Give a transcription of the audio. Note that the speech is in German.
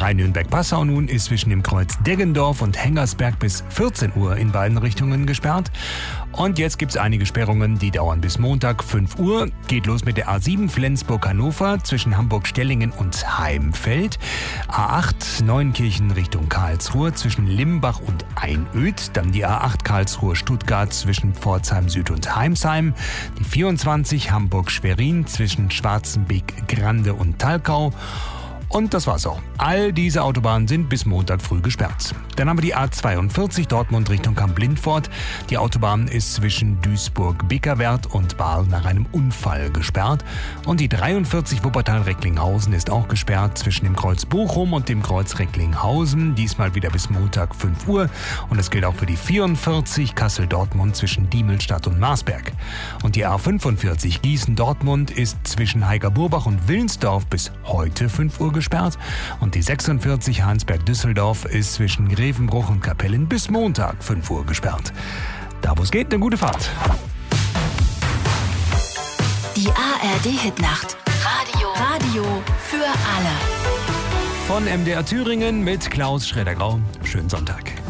A3 Nürnberg-Passau nun ist zwischen dem Kreuz Deggendorf und Hengersberg bis 14 Uhr in beiden Richtungen gesperrt. Und jetzt gibt es einige Sperrungen, die dauern bis Montag 5 Uhr. Geht los mit der A7 Flensburg-Hannover zwischen Hamburg-Stellingen und Heimfeld. A8 Neuenkirchen Richtung Karlsruhe zwischen Limbach und Einöd. Dann die A8 Karlsruhe-Stuttgart zwischen Pforzheim Süd und Heimsheim. Die 24 Hamburg-Schwerin zwischen Schwarzenbeek-Grande und Talkau. Und das war's auch. All diese Autobahnen sind bis Montag früh gesperrt. Dann haben wir die A42 Dortmund Richtung Kamp-Lindfort. Die Autobahn ist zwischen Duisburg-Bickerwerth und Baal nach einem Unfall gesperrt. Und die 43 Wuppertal-Recklinghausen ist auch gesperrt zwischen dem Kreuz Bochum und dem Kreuz Recklinghausen. Diesmal wieder bis Montag 5 Uhr. Und das gilt auch für die 44 Kassel-Dortmund zwischen Diemelstadt und Marsberg. Und die A45 Gießen-Dortmund ist zwischen Heigerburbach und Wilnsdorf bis heute 5 Uhr gesperrt. Und die 46 Heinsberg-Düsseldorf ist zwischen Grevenbruch und Kapellen bis Montag 5 Uhr gesperrt. Da wo es geht, eine gute Fahrt. Die ARD-Hitnacht. Radio für alle. Von MDR Thüringen mit Klaus Schrädergrau. Schönen Sonntag.